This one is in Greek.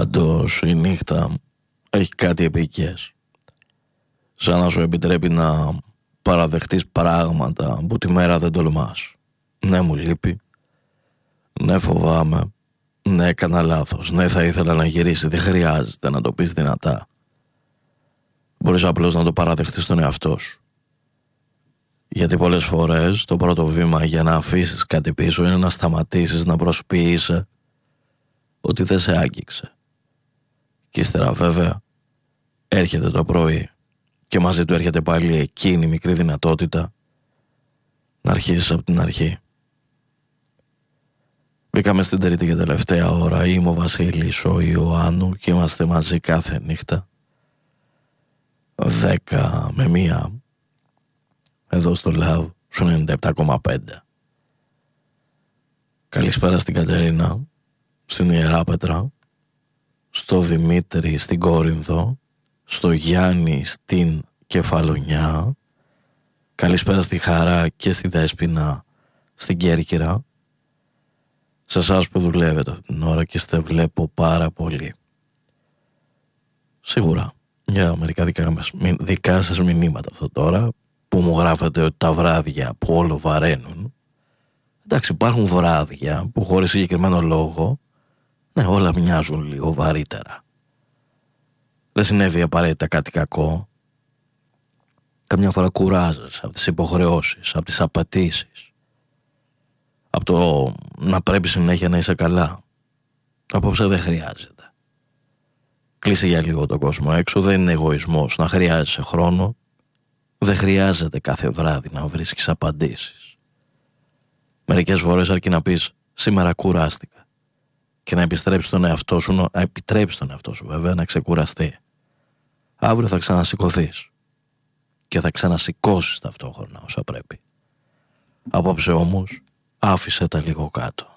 Πάντως η νύχτα έχει κάτι επικές. Σαν να σου επιτρέπει να παραδεχτείς πράγματα που τη μέρα δεν τολμάς. Ναι, μου λείπει. Ναι, φοβάμαι. Ναι, έκανα λάθος. Ναι, θα ήθελα να γυρίσει. Δεν χρειάζεται να το πεις δυνατά. Μπορείς απλώς να το παραδεχτείς στον εαυτό σου. Γιατί πολλές φορές το πρώτο βήμα για να αφήσεις κάτι πίσω είναι να σταματήσεις να προσποιείσαι ότι δεν σε άγγιξε. Και ύστερα βέβαια έρχεται το πρωί και μαζί του έρχεται πάλι εκείνη η μικρή δυνατότητα να αρχίσεις από την αρχή. Μπήκαμε στην τρίτη και τελευταία ώρα. Είμαι ο Βασίλης, ο Ιωάννου, και είμαστε μαζί κάθε νύχτα 10 με 1 εδώ στο Love στο 97,5. Καλησπέρα στην Κατερίνα, στην Ιεράπετρα, στο Δημήτρη στην Κόρινθο, στο Γιάννη στην Κεφαλονιά. Καλησπέρα στη Χαρά και στη Δέσποινα στην Κέρκυρα. Σε εσάς που δουλεύετε αυτή την ώρα και είστε βλέπω πάρα πολύ. Σίγουρα για μερικά δικά σας μηνύματα αυτό τώρα που μου γράφετε ότι τα βράδια που όλο βαραίνουν. Εντάξει, υπάρχουν βράδια που χωρίς συγκεκριμένο λόγο, ναι, όλα μοιάζουν λίγο βαρύτερα. Δεν συνέβη απαραίτητα κάτι κακό. Καμιά φορά κουράζεσαι από τις υποχρεώσεις, από τις απαιτήσεις, από το να πρέπει συνέχεια να είσαι καλά. Απόψε δεν χρειάζεται. Κλείσε για λίγο τον κόσμο έξω. Δεν είναι εγωισμός να χρειάζεσαι χρόνο. Δεν χρειάζεται κάθε βράδυ να βρίσκεις απαντήσεις. Μερικές φορές αρκεί να πεις σήμερα κουράστηκα και να επιτρέψεις τον εαυτό σου βέβαια να ξεκουραστεί. Αύριο θα ξανασηκωθείς και θα ξανασηκώσεις ταυτόχρονα όσα πρέπει. Απόψε όμως άφησε τα λίγο κάτω.